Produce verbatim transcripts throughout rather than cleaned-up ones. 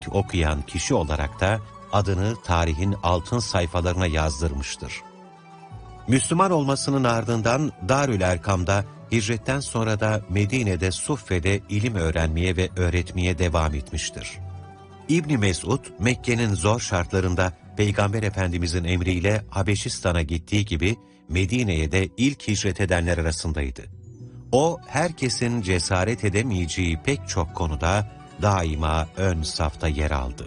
okuyan kişi olarak da adını tarihin altın sayfalarına yazdırmıştır. Müslüman olmasının ardından Darül Erkam'da, hicretten sonra da Medine'de Suffe'de ilim öğrenmeye ve öğretmeye devam etmiştir. İbn Mesud, Mekke'nin zor şartlarında Peygamber Efendimizin emriyle Habeşistan'a gittiği gibi Medine'ye de ilk hicret edenler arasındaydı. O, herkesin cesaret edemeyeceği pek çok konuda daima ön safta yer aldı.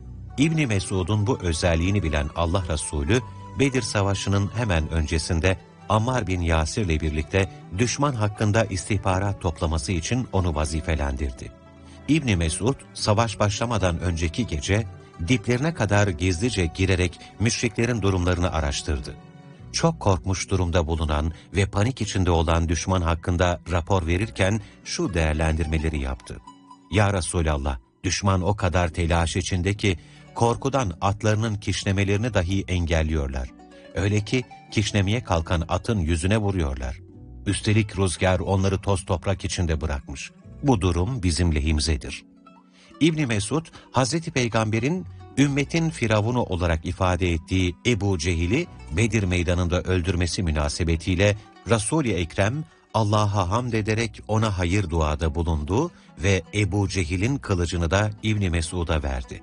İbn Mesud'un bu özelliğini bilen Allah Resulü, Bedir Savaşı'nın hemen öncesinde Ammar bin Yasir'le birlikte düşman hakkında istihbarat toplaması için onu vazifelendirdi. İbn Mesud, savaş başlamadan önceki gece, diplerine kadar gizlice girerek müşriklerin durumlarını araştırdı. Çok korkmuş durumda bulunan ve panik içinde olan düşman hakkında rapor verirken şu değerlendirmeleri yaptı. Ya Resulallah, düşman o kadar telaş içinde ki, korkudan atlarının kişnemelerini dahi engelliyorlar. Öyle ki kişnemeye kalkan atın yüzüne vuruyorlar. Üstelik rüzgar onları toz toprak içinde bırakmış. Bu durum bizim lehimizedir. İbn Mesud, Hazreti Peygamber'in ümmetin firavunu olarak ifade ettiği Ebu Cehil'i Bedir meydanında öldürmesi münasebetiyle Resul-i Ekrem Allah'a hamd ederek ona hayır duada bulundu ve Ebu Cehil'in kılıcını da İbn Mesud'a verdi.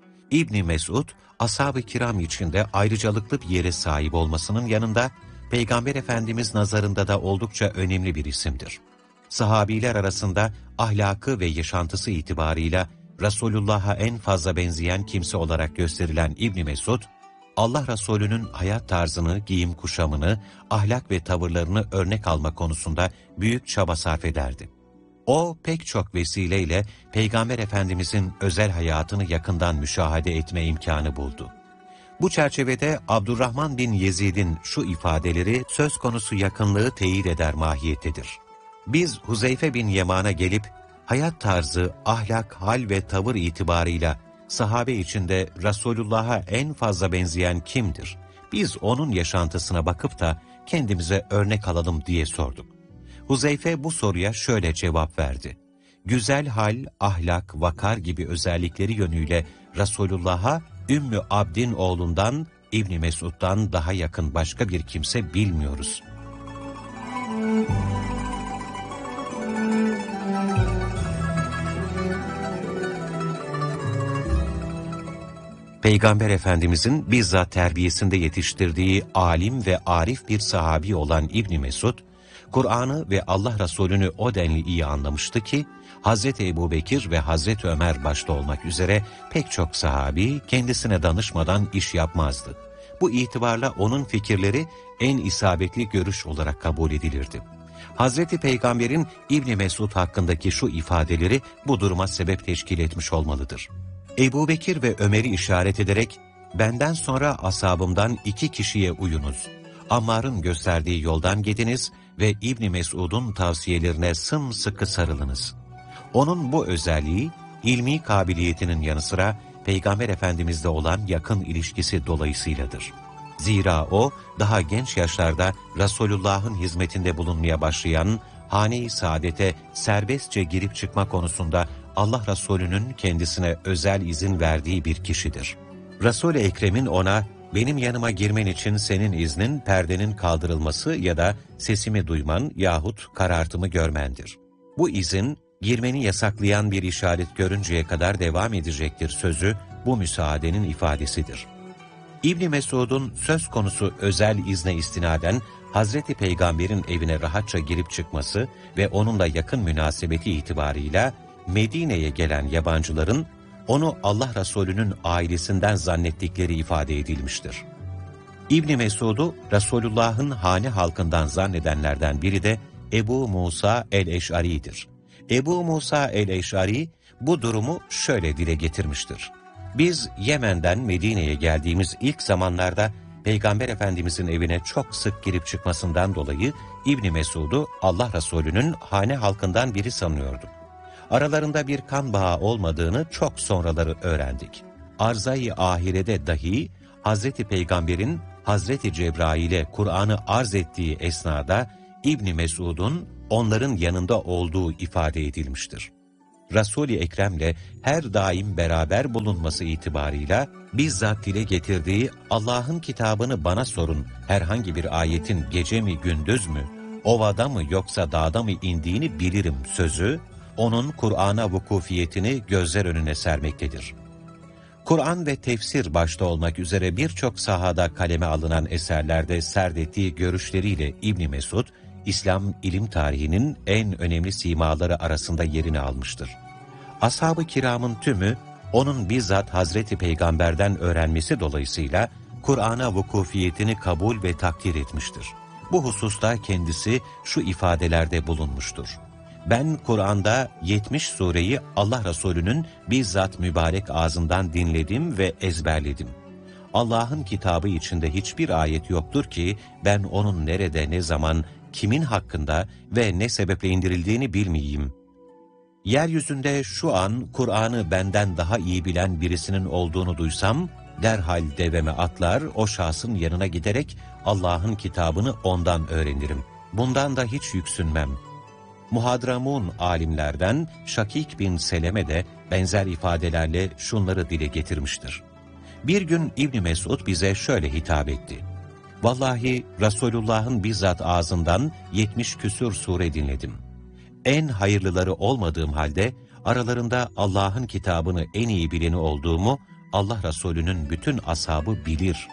İbn Mesud, ashab-ı kiram içinde ayrıcalıklı bir yere sahip olmasının yanında, Peygamber Efendimiz nazarında da oldukça önemli bir isimdir. Sahabiler arasında ahlakı ve yaşantısı itibarıyla Resulullah'a en fazla benzeyen kimse olarak gösterilen İbn Mesud, Allah Resulü'nün hayat tarzını, giyim kuşamını, ahlak ve tavırlarını örnek alma konusunda büyük çaba sarf ederdi. O pek çok vesileyle Peygamber Efendimizin özel hayatını yakından müşahede etme imkanı buldu. Bu çerçevede Abdurrahman bin Yezid'in şu ifadeleri söz konusu yakınlığı teyit eder mahiyettedir. Biz Huzeyfe bin Yeman'a gelip hayat tarzı, ahlak, hal ve tavır itibarıyla sahabe içinde Resulullah'a en fazla benzeyen kimdir? Biz onun yaşantısına bakıp da kendimize örnek alalım diye sorduk. Huzeyfe bu soruya şöyle cevap verdi. Güzel hal, ahlak, vakar gibi özellikleri yönüyle Resulullah'a Ümmü Abdin oğlundan, İbn Mesud'dan daha yakın başka bir kimse bilmiyoruz. Peygamber Efendimizin bizzat terbiyesinde yetiştirdiği alim ve arif bir sahabi olan İbn Mesud, Kur'an'ı ve Allah Resulü'nü o denli iyi anlamıştı ki, Hazreti Ebubekir ve Hazreti Ömer başta olmak üzere pek çok sahabi kendisine danışmadan iş yapmazdı. Bu itibarla onun fikirleri en isabetli görüş olarak kabul edilirdi. Hazreti Peygamber'in İbn Mesud hakkındaki şu ifadeleri bu duruma sebep teşkil etmiş olmalıdır. Ebubekir ve Ömer'i işaret ederek, benden sonra ashabımdan iki kişiye uyunuz. Ammar'ın gösterdiği yoldan gidiniz ve İbn Mesud'un tavsiyelerine sımsıkı sarılınız. Onun bu özelliği, ilmi kabiliyetinin yanı sıra Peygamber Efendimiz'le olan yakın ilişkisi dolayısıyladır. Zira o, daha genç yaşlarda Resulullah'ın hizmetinde bulunmaya başlayan, hane-i saadete serbestçe girip çıkma konusunda Allah Resulü'nün kendisine özel izin verdiği bir kişidir. Resul-i Ekrem'in ona, benim yanıma girmen için senin iznin perdenin kaldırılması ya da sesimi duyman yahut karartımı görmendir. Bu izin, girmeni yasaklayan bir işaret görünceye kadar devam edecektir sözü, bu müsaadenin ifadesidir. İbn Mesud'un söz konusu özel izne istinaden, Hazreti Peygamber'in evine rahatça girip çıkması ve onunla yakın münasebeti itibarıyla, Medine'ye gelen yabancıların, onu Allah Resulü'nün ailesinden zannettikleri ifade edilmiştir. İbn Mesud'u Resulullah'ın hane halkından zannedenlerden biri de Ebu Musa el-Eş'ari'dir. Ebu Musa el-Eş'ari bu durumu şöyle dile getirmiştir. Biz Yemen'den Medine'ye geldiğimiz ilk zamanlarda Peygamber Efendimizin evine çok sık girip çıkmasından dolayı İbn Mesud'u Allah Resulü'nün hane halkından biri sanıyorduk. Aralarında bir kan bağı olmadığını çok sonraları öğrendik. Arz-ı ahirede dahi Hazreti Peygamber'in Hazreti Cebrail'e Kur'an'ı arz ettiği esnada İbn Mesud'un onların yanında olduğu ifade edilmiştir. Resul-i Ekrem'le her daim beraber bulunması itibarıyla bizzat dile getirdiği Allah'ın kitabını bana sorun, herhangi bir ayetin gece mi gündüz mü, ovada mı yoksa dağda mı indiğini bilirim sözü, onun Kur'an'a vukufiyetini gözler önüne sermektedir. Kur'an ve tefsir başta olmak üzere birçok sahada kaleme alınan eserlerde serdettiği görüşleriyle İbn Mesud, İslam ilim tarihinin en önemli simaları arasında yerini almıştır. Ashab-ı kiramın tümü, onun bizzat Hazreti Peygamber'den öğrenmesi dolayısıyla Kur'an'a vukufiyetini kabul ve takdir etmiştir. Bu hususta kendisi şu ifadelerde bulunmuştur. Ben Kur'an'da yetmiş sureyi Allah Resulü'nün bizzat mübarek ağzından dinledim ve ezberledim. Allah'ın kitabı içinde hiçbir ayet yoktur ki ben onun nerede, ne zaman, kimin hakkında ve ne sebeple indirildiğini bilmeyeyim. Yeryüzünde şu an Kur'an'ı benden daha iyi bilen birisinin olduğunu duysam, derhal deveme atlar, o şahsın yanına giderek Allah'ın kitabını ondan öğrenirim. Bundan da hiç yüksünmem. Muhadramun alimlerden Şakik bin Seleme de benzer ifadelerle şunları dile getirmiştir. Bir gün İbn Mesud bize şöyle hitap etti. Vallahi Resulullah'ın bizzat ağzından yetmiş küsur sure dinledim. En hayırlıları olmadığım halde aralarında Allah'ın kitabını en iyi bileni olduğumu Allah Resulü'nün bütün ashabı bilir.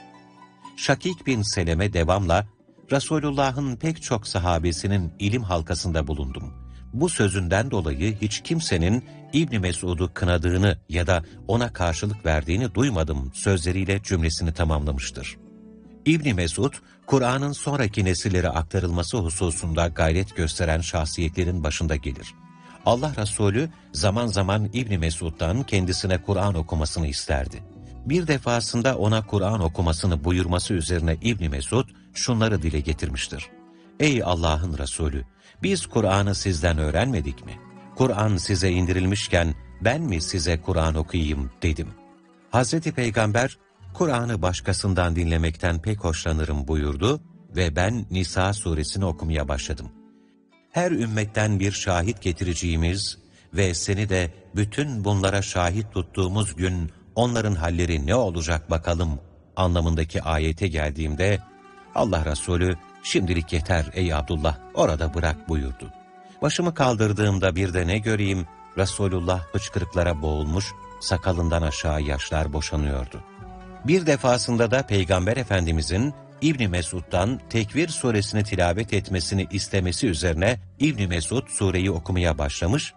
Şakik bin Seleme devamla, Resulullah'ın pek çok sahabesinin ilim halkasında bulundum. Bu sözünden dolayı hiç kimsenin İbn Mesud'u kınadığını ya da ona karşılık verdiğini duymadım sözleriyle cümlesini tamamlamıştır. İbn Mesud, Kur'an'ın sonraki nesillere aktarılması hususunda gayret gösteren şahsiyetlerin başında gelir. Allah Resulü zaman zaman İbn Mesud'dan kendisine Kur'an okumasını isterdi. Bir defasında ona Kur'an okumasını buyurması üzerine İbn Mesud şunları dile getirmiştir. Ey Allah'ın Resulü! Biz Kur'an'ı sizden öğrenmedik mi? Kur'an size indirilmişken ben mi size Kur'an okuyayım dedim. Hazreti Peygamber, Kur'an'ı başkasından dinlemekten pek hoşlanırım buyurdu ve ben Nisa suresini okumaya başladım. Her ümmetten bir şahit getireceğimiz ve seni de bütün bunlara şahit tuttuğumuz gün onların halleri ne olacak bakalım anlamındaki ayete geldiğimde Allah Resulü şimdilik yeter ey Abdullah orada bırak buyurdu. Başımı kaldırdığımda bir de ne göreyim Resulullah hıçkırıklara boğulmuş sakalından aşağı yaşlar boşanıyordu. Bir defasında da Peygamber Efendimizin İbn Mesud'dan Tekvir suresini tilavet etmesini istemesi üzerine İbn Mesud sureyi okumaya başlamış,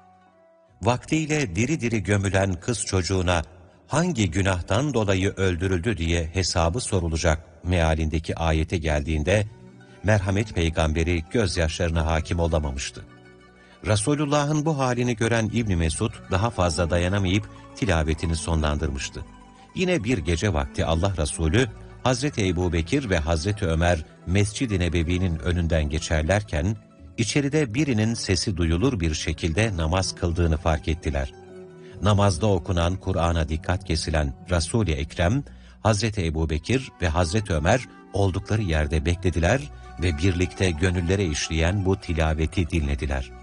vaktiyle diri diri gömülen kız çocuğuna hangi günahtan dolayı öldürüldü diye hesabı sorulacak mealindeki ayete geldiğinde, merhamet peygamberi gözyaşlarına hakim olamamıştı. Resulullah'ın bu halini gören İbn Mesud daha fazla dayanamayıp tilavetini sonlandırmıştı. Yine bir gece vakti Allah Resulü, Hazreti Ebubekir ve Hazreti Ömer Mescid-i Nebevi'nin önünden geçerlerken, içeride birinin sesi duyulur bir şekilde namaz kıldığını fark ettiler. Namazda okunan Kur'an'a dikkat kesilen Resul-i Ekrem, Hazreti Ebubekir ve Hazreti Ömer oldukları yerde beklediler ve birlikte gönüllere işleyen bu tilaveti dinlediler.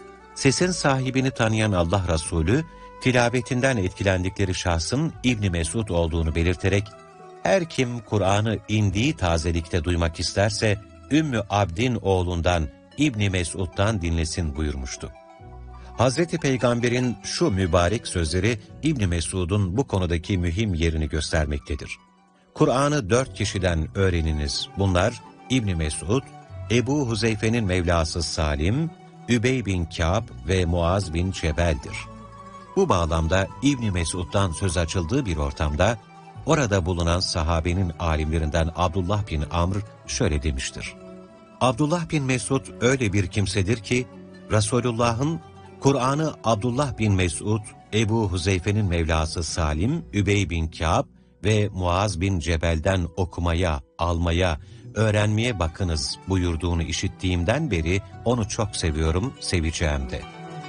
Sesin sahibini tanıyan Allah Resulü, tilavetinden etkilendikleri şahsın İbn Mesud olduğunu belirterek, her kim Kur'an'ı indiği tazelikte duymak isterse, Ümmü Abdin oğlundan İbn Mesud'dan dinlesin buyurmuştu. Hazreti Peygamber'in şu mübarek sözleri İbn Mesud'un bu konudaki mühim yerini göstermektedir. Kur'an'ı dört kişiden öğreniniz. Bunlar İbn Mesud, Ebu Huzeyfe'nin Mevlası Salim, Übey bin Kâb ve Muaz bin Cebel'dir. Bu bağlamda İbn Mesud'dan söz açıldığı bir ortamda, orada bulunan sahabenin alimlerinden Abdullah bin Amr şöyle demiştir. Abdullah bin Mesud öyle bir kimsedir ki, Resulullah'ın Kur'an'ı Abdullah bin Mesud, Ebu Huzeyfe'nin Mevlası Salim, Übey bin Kâb ve Muaz bin Cebel'den okumaya, almaya, öğrenmeye bakınız buyurduğunu işittiğimden beri onu çok seviyorum, seveceğim de.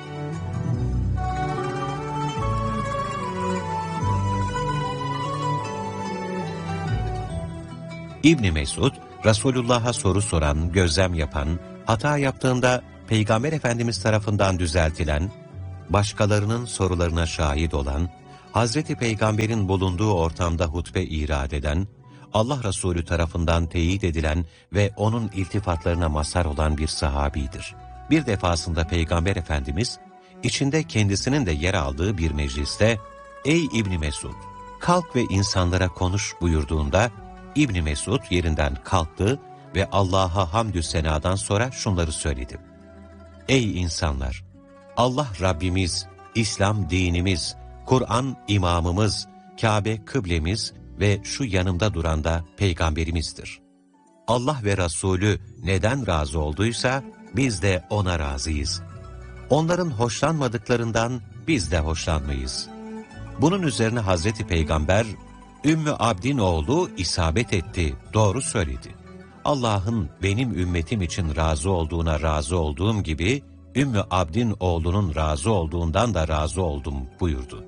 İbn Mesud, Resulullah'a soru soran, gözlem yapan, hata yaptığında Peygamber Efendimiz tarafından düzeltilen, başkalarının sorularına şahit olan, Hazreti Peygamber'in bulunduğu ortamda hutbe irad eden, Allah Resulü tarafından teyit edilen ve onun iltifatlarına mazhar olan bir sahabidir. Bir defasında Peygamber Efendimiz, içinde kendisinin de yer aldığı bir mecliste, "Ey İbni Mesud, kalk ve insanlara konuş" buyurduğunda, İbni Mesud yerinden kalktı ve Allah'a hamdü senadan sonra şunları söyledi: "Ey insanlar! Allah Rabbimiz, İslam dinimiz, Kur'an imamımız, Kabe kıblemiz ve şu yanımda duran da Peygamberimizdir. Allah ve Resulü neden razı olduysa biz de ona razıyız. Onların hoşlanmadıklarından biz de hoşlanmayız." Bunun üzerine Hazreti Peygamber, "Ümmü Abdin oğlu isabet etti, doğru söyledi. Allah'ın benim ümmetim için razı olduğuna razı olduğum gibi, Ümmü Abdin oğlunun razı olduğundan da razı oldum" buyurdu.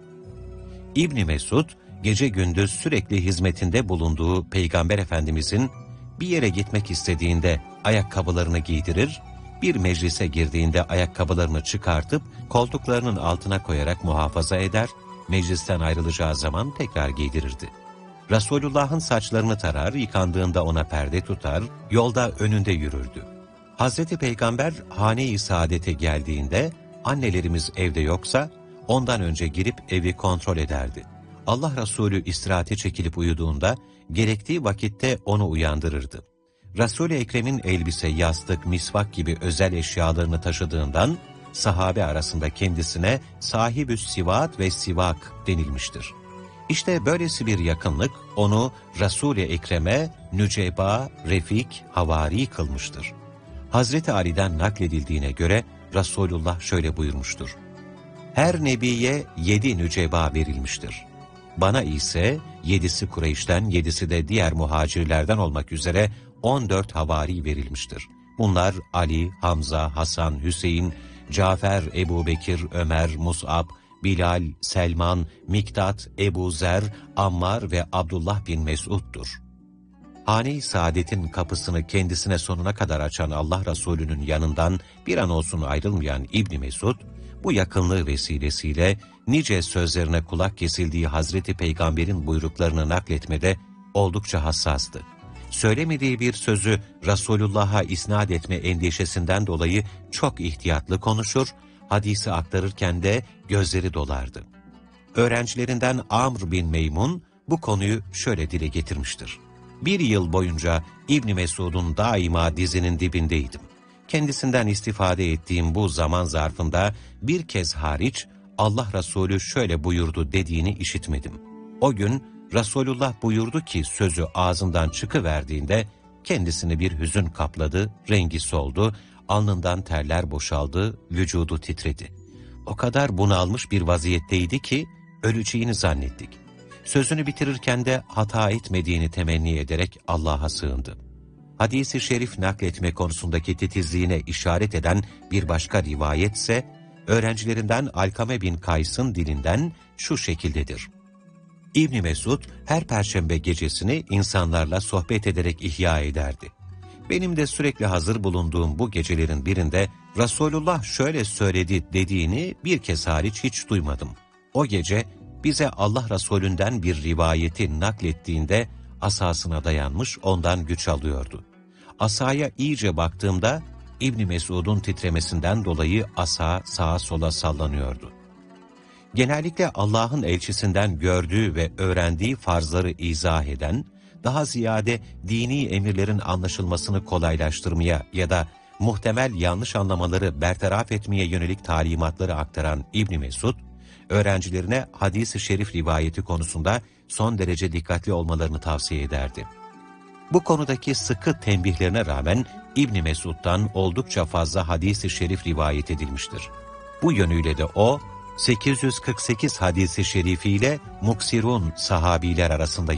İbni Mesud, gece gündüz sürekli hizmetinde bulunduğu Peygamber Efendimizin bir yere gitmek istediğinde ayakkabılarını giydirir, bir meclise girdiğinde ayakkabılarını çıkartıp koltuklarının altına koyarak muhafaza eder, meclisten ayrılacağı zaman tekrar giydirirdi. Resulullah'ın saçlarını tarar, yıkandığında ona perde tutar, yolda önünde yürürdü. Hazreti Peygamber hane-i saadete geldiğinde, annelerimiz evde yoksa, ondan önce girip evi kontrol ederdi. Allah Resulü istirahate çekilip uyuduğunda, gerektiği vakitte onu uyandırırdı. Resul-i Ekrem'in elbise, yastık, misvak gibi özel eşyalarını taşıdığından, sahabe arasında kendisine sahibü sivat ve sivak denilmiştir. İşte böylesi bir yakınlık, onu Resul-i Ekrem'e nüceba, refik, havari kılmıştır. Hazreti Ali'den nakledildiğine göre, Resulullah şöyle buyurmuştur: "Her nebiye yedi nüceba verilmiştir. Bana ise yedisi Kureyş'ten, yedisi de diğer muhacirlerden olmak üzere on dört havari verilmiştir. Bunlar Ali, Hamza, Hasan, Hüseyin, Cafer, Ebu Bekir, Ömer, Mus'ab, Bilal, Selman, Miktat, Ebu Zer, Ammar ve Abdullah bin Mesud'dur." Hane-i saadetin kapısını kendisine sonuna kadar açan Allah Resulü'nün yanından bir an olsun ayrılmayan İbni Mesud, bu yakınlığı vesilesiyle nice sözlerine kulak kesildiği Hazreti Peygamber'in buyruklarını nakletmede oldukça hassastı. Söylemediği bir sözü Resulullah'a isnat etme endişesinden dolayı çok ihtiyatlı konuşur, hadisi aktarırken de gözleri dolardı. Öğrencilerinden Amr bin Meymun bu konuyu şöyle dile getirmiştir: "Bir yıl boyunca İbni Mesud'un daima dizinin dibindeydim. Kendisinden istifade ettiğim bu zaman zarfında bir kez hariç Allah Resulü şöyle buyurdu dediğini işitmedim. O gün Resulullah buyurdu ki sözü ağzından çıkıverdiğinde kendisini bir hüzün kapladı, rengi soldu, alnından terler boşaldı, vücudu titredi. O kadar bunalmış bir vaziyetteydi ki öleceğini zannettik. Sözünü bitirirken de hata etmediğini temenni ederek Allah'a sığındı." Hadis-i şerif nakletme konusundaki titizliğine işaret eden bir başka rivayetse, öğrencilerinden Alkame bin Kays'ın dilinden şu şekildedir: "İbni Mesud her perşembe gecesini insanlarla sohbet ederek ihya ederdi. Benim de sürekli hazır bulunduğum bu gecelerin birinde Resulullah şöyle söyledi dediğini bir kez hariç hiç duymadım. O gece bize Allah Resulünden bir rivayeti naklettiğinde asasına dayanmış ondan güç alıyordu. Asaya iyice baktığımda İbni Mesud'un titremesinden dolayı asa sağa sola sallanıyordu. Genellikle Allah'ın elçisinden gördüğü ve öğrendiği farzları izah eden, daha ziyade dini emirlerin anlaşılmasını kolaylaştırmaya ya da muhtemel yanlış anlamaları bertaraf etmeye yönelik talimatları aktaran İbni Mesud, öğrencilerine hadis-i şerif rivayeti konusunda son derece dikkatli olmalarını tavsiye ederdi. Bu konudaki sıkı tembihlerine rağmen İbni Mesud'dan oldukça fazla hadis-i şerif rivayet edilmiştir. Bu yönüyle de o, sekiz yüz kırk sekiz hadis-i şerifiyle muksirun sahabiler arasında